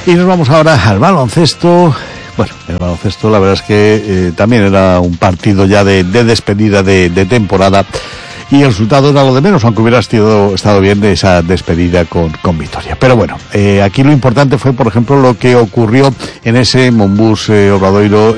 Y nos vamos ahora al baloncesto. Bueno, el baloncesto la verdad es que también era un partido ya de despedida de temporada. Y el resultado era lo de menos, aunque hubiera estado bien de esa despedida con victoria. Pero bueno, aquí lo importante fue, por ejemplo, lo que ocurrió en ese Monbus Obradoiro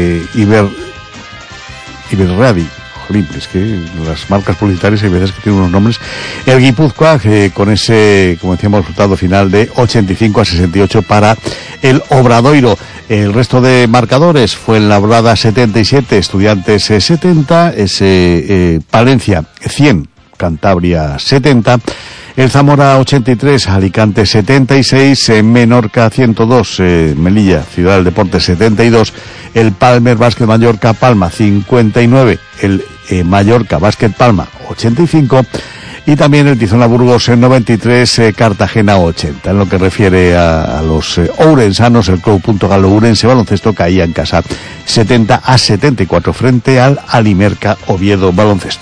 Iberradi. Es que las marcas publicitarias hay veces que tienen unos nombres. El Guipúzcoa, con ese, como decíamos, resultado final de 85-68 para el Obradoiro. El resto de marcadores fue en Labrada 77, Estudiantes 70, Palencia 100, Cantabria 70, el Zamora 83, Alicante 76, Menorca 102, Melilla, Ciudad del Deporte 72, el Palmer Básquet Mallorca Palma 59, el Mallorca Básquet Palma 85 y también el Tizona Burgos 93, Cartagena 80. En lo que refiere a los ourensanos, el Club Punto Galo Ourense Baloncesto caía en casa 70-74 frente al Alimerca Oviedo Baloncesto.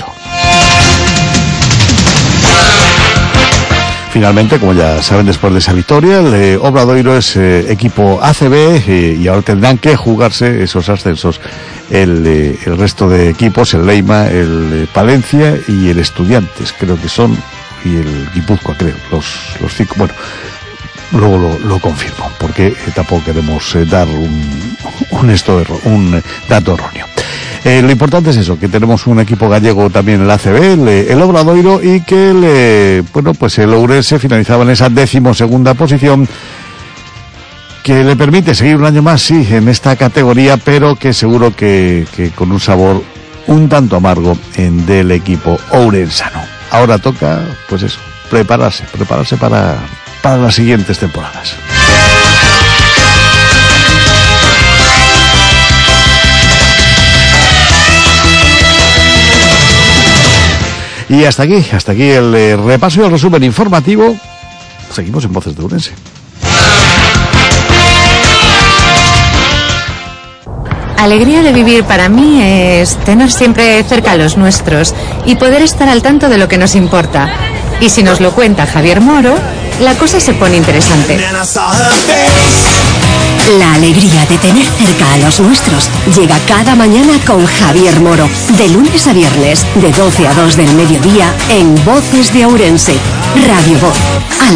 Finalmente, como ya saben, después de esa victoria, el Obradoiro es equipo ACB y ahora tendrán que jugarse esos ascensos el resto de equipos, el Leima, el Palencia y el Estudiantes, creo que son, y el Guipúzcoa, creo, los cinco. Bueno, luego lo confirmo, porque tampoco queremos dar un dato erróneo. Lo importante es eso, que tenemos un equipo gallego también en la ACB, el Obradoiro, y que el Ourense finalizaba en esa 12ª posición, que le permite seguir un año más, sí, en esta categoría, pero que seguro que con un sabor un tanto amargo del equipo ourensano. Ahora toca, pues eso, prepararse para las siguientes temporadas. Y hasta aquí el repaso y el resumen informativo. Seguimos en Voces de Ourense. Alegría de vivir para mí es tener siempre cerca a los nuestros y poder estar al tanto de lo que nos importa. Y si nos lo cuenta Javier Moro, la cosa se pone interesante. La alegría de tener cerca a los nuestros llega cada mañana con Javier Moro, de lunes a viernes, de 12 a 2 del mediodía, en Voces de Ourense, Radio Voz.